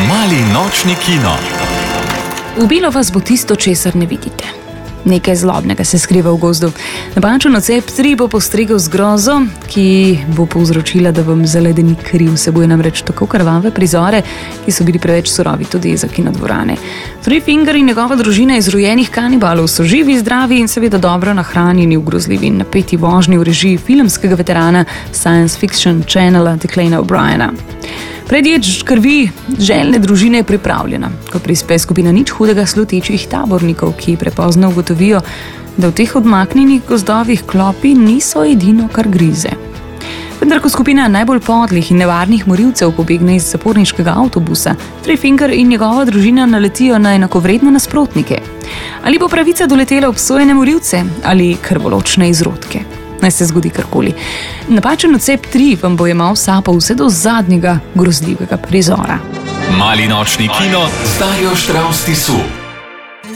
Mali nočni kino. Ubilo vas bo tisto, česar ne vidite. Nekaj zlobnega se skriva v gozdu. Napačen odcep 3 bo postregel z grozo, ki bo povzročila, da vam zaledeni kri. Vsebuje namreč tako krvave prizore, ki so bili preveč surovi tudi za kinodvorane. Three Finger in njegova družina izrojenih kanibalov so živi, zdravi in seveda dobro nahranjeni v grozljivi in napeti vožnji v režiji filmskega veterana Science Fiction Channela Declana O'Briena. Predjed krvi željne družine je pripravljena, ko prispe skupina nič hudega slutečih tabornikov, ki prepozno ugotovijo, da v teh odmaknjenih gozdovih klopi niso edino, kar grize. Vendar ko skupina najbolj podlih in nevarnih morilcev pobegne iz zaporniškega avtobusa, Three Finger in njegova družina naletijo na enakovredne nasprotnike. Ali bo pravica doletela obsojene morilce ali krvoločne izrodke? Naj se zgodi karkoli. Napačen odcep 3 vam bo jemal sapo vse do zadnjega grozljivega prizora. Mali nočni kino z Darjo Štravs Tisu.